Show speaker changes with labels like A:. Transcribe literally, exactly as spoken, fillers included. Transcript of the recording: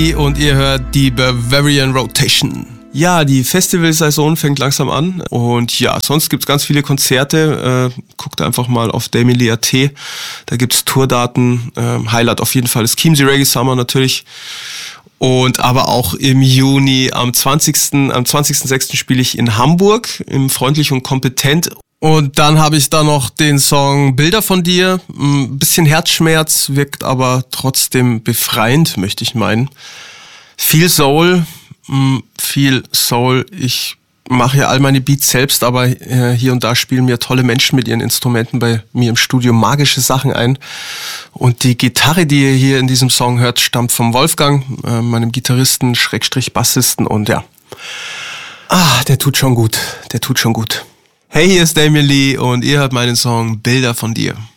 A: Und ihr hört die Bavarian Rotation. Ja, die Festivalsaison fängt langsam an und ja, sonst gibt's ganz viele Konzerte. Äh, guckt einfach mal auf damien lee punkt a t, da gibt's Tourdaten. Äh, Highlight auf jeden Fall ist Chiemsee Reggae Summer natürlich. Und aber auch im Juni am zwanzigsten am zwanzigsten sechsten spiele ich in Hamburg im Freundlich und Kompetent. Und dann habe ich da noch den Song Bilder von dir. Ein bisschen Herzschmerz, wirkt aber trotzdem befreiend, möchte ich meinen. Viel Soul, viel Soul. Ich mache ja all meine Beats selbst, aber hier und da spielen mir tolle Menschen mit ihren Instrumenten bei mir im Studio magische Sachen ein. Und die Gitarre, die ihr hier in diesem Song hört, stammt vom Wolfgang, meinem Gitarristen, Schrägstrich Bassisten. Und ja, ah, der tut schon gut, der tut schon gut. Hey, hier ist Damien Lee und ihr hört meinen Song Bilder von dir.